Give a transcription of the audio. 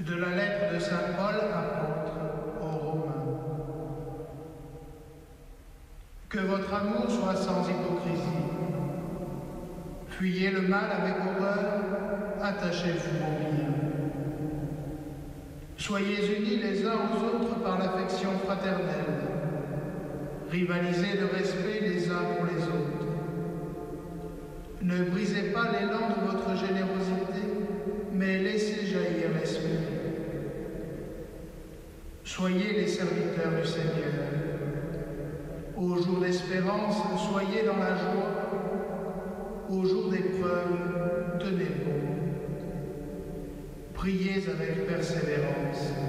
De la lettre de saint Paul, apôtre aux Romains. Que votre amour soit sans hypocrisie. Fuyez le mal avec horreur, attachez-vous au bien. Soyez unis les uns aux autres par l'affection fraternelle. Rivalisez de respect les uns pour les autres. Ne brisez pas l'élan de votre générosité, mais laissez jaillir l'esprit. Soyez les serviteurs du Seigneur. Au jour d'espérance, soyez dans la joie. Au jour d'épreuve, tenez bon. Priez avec persévérance.